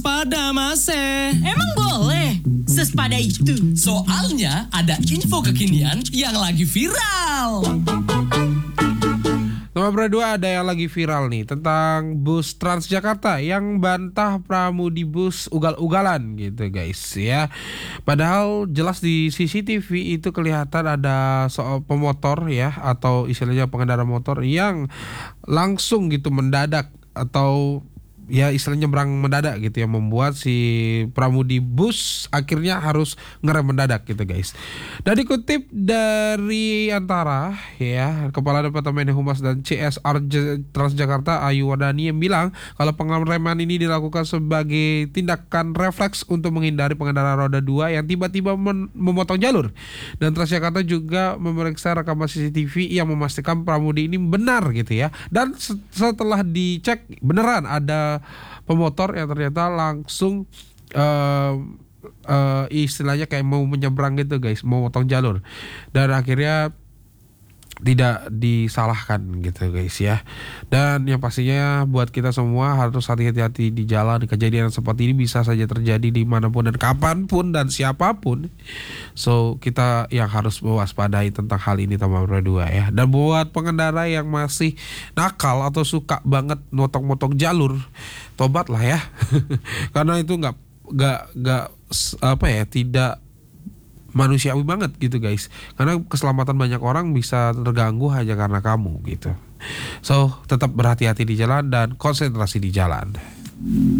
Pada mase. Emang boleh? Sesepada itu. Soalnya ada info kekinian yang lagi viral. Nomor berdua ada yang lagi viral nih tentang bus Transjakarta yang bantah pramudi bus ugal-ugalan gitu guys ya. Padahal jelas di CCTV itu kelihatan ada soal pemotor ya atau istilahnya pengendara motor yang langsung gitu mendadak atau ya istilahnya nyebrang mendadak gitu ya, membuat si pramudi bus akhirnya harus ngerem mendadak gitu guys. Dan dikutip dari Antara ya, Kepala Departemen Humas dan CSR Transjakarta Ayu Wardani yang bilang kalau pengereman ini dilakukan sebagai tindakan refleks untuk menghindari pengendara roda 2 yang tiba-tiba memotong jalur. Dan Transjakarta juga memeriksa rekaman CCTV yang memastikan pramudi ini benar gitu ya. Dan setelah dicek beneran ada pemotor yang ternyata langsung istilahnya kayak mau menyeberang gitu guys, mau potong jalur, dan akhirnya tidak disalahkan gitu guys ya. Dan yang pastinya buat kita semua harus hati-hati di jalan. Kejadian seperti ini bisa saja terjadi dimanapun dan kapanpun dan siapapun. So kita yang harus mewaspadai tentang hal ini nomor 2 ya. Dan buat pengendara yang masih nakal atau suka banget motong-motong jalur, tobat lah ya. Karena itu nggak apa ya, tidak manusiawi banget gitu guys, karena keselamatan banyak orang bisa terganggu hanya karena kamu gitu. So tetap berhati-hati di jalan dan konsentrasi di jalan.